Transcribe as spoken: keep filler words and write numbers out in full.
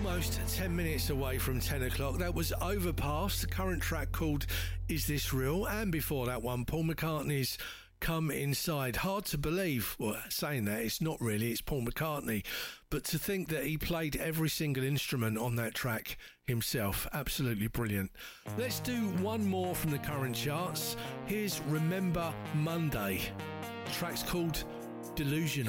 almost ten minutes away from ten o'clock. That was Overpass, the current track called Is This Real? And before that one, Paul McCartney's Come Inside. Hard to believe, well, saying that, it's not really, it's Paul McCartney. But to think that he played every single instrument on that track himself, absolutely brilliant. Let's do one more from the current charts. Here's Remember Monday. The track's called Delusional.